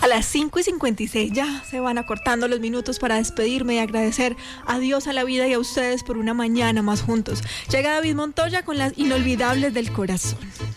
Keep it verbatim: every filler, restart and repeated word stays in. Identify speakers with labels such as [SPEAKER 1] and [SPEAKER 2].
[SPEAKER 1] A las cinco y cincuenta y seis ya se van acortando los minutos para despedirme y agradecer a Dios, a la vida y a ustedes por una mañana más juntos. Llega David Montoya con las inolvidables del corazón.